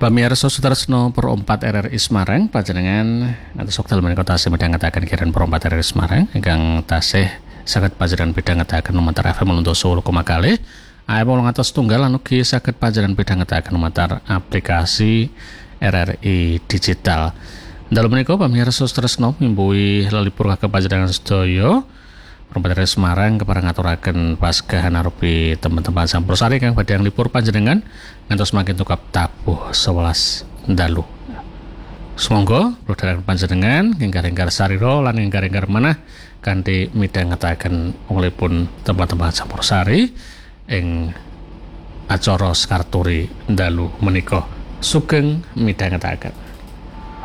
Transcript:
Pamirsa Sutresno Pro 4 RRI Semarang panjenengan ngantos wekdal menika tasih midhangetaken kiran Pro 4 RRI Semarang ingkang tasih saged panjenengan midhangetaken lumantar FM untuk 10,0 AM ngantos tunggal lan ugi saged panjenengan midhangetaken lumantar aplikasi RRI digital. Dalam menika pamirsa Sutresno mimbuhi lelipur kagem panjenengan sedaya Perempatan Semarang kepareng ngaturaken pascahan arupi teman-teman Sampurasari kang badhe libur panjenengan ngantos makin tukap tabuh 11 dalu. Sumangga wedharan panjenengan ingkar-ingkar sarira lan ingkar-ingkar manah kanthi midhangetaken wongipun teman-teman Sampurasari ing acara Skarturi dalu menika. Sugeng midhangetaken.